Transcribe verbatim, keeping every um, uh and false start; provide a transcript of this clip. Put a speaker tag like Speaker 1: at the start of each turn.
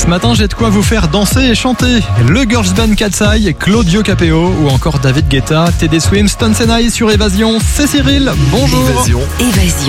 Speaker 1: Ce matin, j'ai de quoi vous faire danser et chanter. Le girls band Cat's Eye, Claudio Capéo ou encore David Guetta, Teddy Swims, Stones and I sur Évasion. C'est Cyril, bonjour.
Speaker 2: Évasion.
Speaker 3: Évasion.